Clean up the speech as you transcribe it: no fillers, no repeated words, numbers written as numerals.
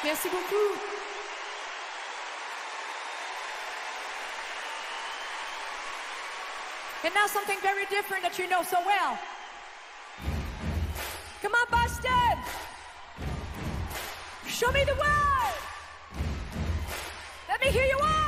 Merci beaucoup. And now something very different that you know so well. Come on, Boston! Show me the world! Let me hear you all!